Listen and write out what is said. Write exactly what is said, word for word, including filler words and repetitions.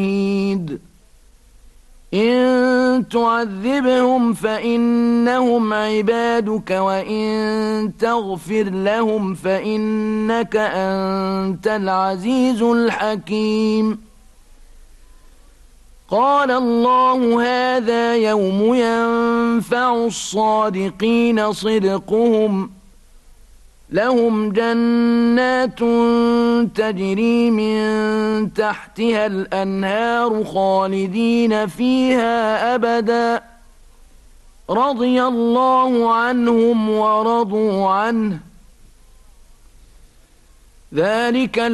إن تعذبهم فإنهم عبادك وإن تغفر لهم فإنك أنت العزيز الحكيم. قال الله هذا يوم ينفع الصادقين صدقهم، لهم جنات تجري من تحتها الأنهار خالدين فيها أبدا، رضي الله عنهم ورضوا عنه، ذلك